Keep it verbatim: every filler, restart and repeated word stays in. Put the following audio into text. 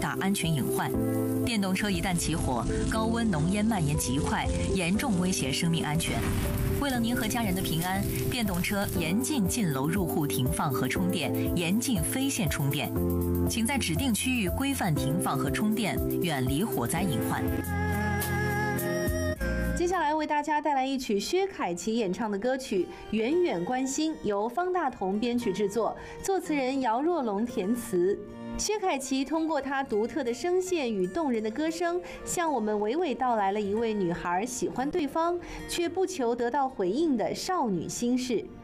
大安全隐患。电动车一旦起火，高温浓烟蔓延极快，严重威胁生命安全。为了您和家人的平安，电动车严禁进楼入户停放和充电，严禁非线充电。请在指定区域规范停放和充电，远离火灾隐患。 接下来为大家带来一曲薛凯琪演唱的歌曲《远远关心》，由方大同编曲制作，作词人姚若龙填词。薛凯琪通过她独特的声线与动人的歌声，向我们娓娓道来了一位女孩喜欢对方却不求得到回应的少女心事。